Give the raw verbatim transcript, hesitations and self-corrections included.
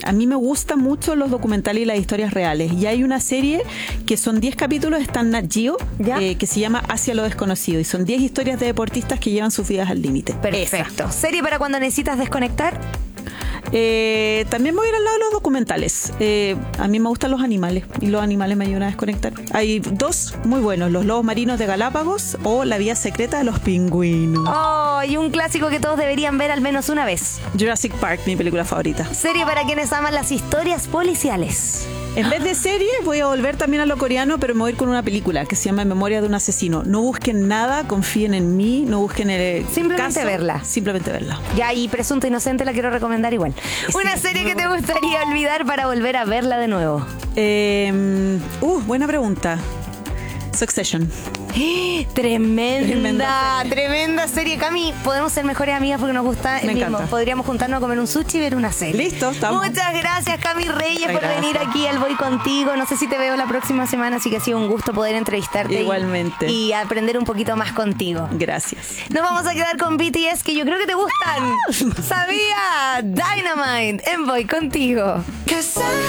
a mí me gustan mucho los documentales y las historias reales. Y hay una serie que son diez capítulos, está en Nat Geo, eh, que se llama Hacia lo desconocido. Y son diez historias de deportistas que llevan sus vidas al límite. Perfecto. Esa. ¿Serie para cuando necesitas desconectar? Eh, también voy a ir al lado de los documentales. Eh, a mí me gustan los animales y los animales me ayudan a desconectar. Hay dos muy buenos: Los lobos marinos de Galápagos o La vida secreta de los pingüinos. Oh, y un clásico que todos deberían ver al menos una vez. Jurassic Park, mi película favorita. Serie para quienes aman las historias policiales. En vez de serie, voy a volver también a lo coreano, pero me voy a ir con una película que se llama Memoria de un asesino. No busquen nada, confíen en mí, no busquen el Simplemente caso, verla. Simplemente verla. Ya, y Presunto Inocente la quiero recomendar igual. Sí, una serie que te gustaría olvidar para volver a verla de nuevo. Eh, uh, buena pregunta. Succession. Tremenda, tremenda serie. tremenda serie. Cami, podemos ser mejores amigas porque nos gusta el Me mismo. encanta. Podríamos juntarnos a comer un sushi y ver una serie. Listo, estamos. Muchas gracias, Cami Reyes, Muchas por gracias. venir aquí al Voy Contigo. No sé si te veo la próxima semana, así que ha sido un gusto poder entrevistarte. Igualmente. Y, y aprender un poquito más contigo. Gracias. Nos vamos a quedar con B T S, que yo creo que te gustan. Sabía. Dynamite en Voy Contigo.